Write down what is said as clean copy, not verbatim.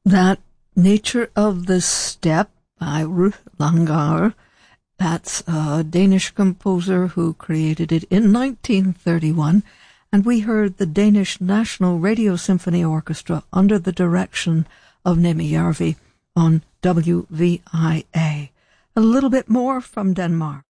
That Nature of the Steppe by Ruth Langar. That's a Danish composer who created it in 1931. And we heard the Danish National Radio Symphony Orchestra under the direction of Nemi Järvi on WVIA. A little bit more from Denmark.